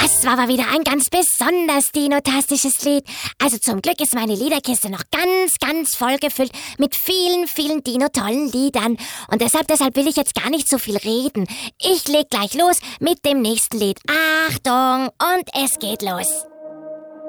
Das war aber wieder ein ganz besonders dinotastisches Lied. Also zum Glück ist meine Liederkiste noch ganz voll gefüllt mit vielen Dino-tollen Liedern. Und deshalb will ich jetzt gar nicht so viel reden. Ich leg gleich los mit dem nächsten Lied. Achtung, und es geht los.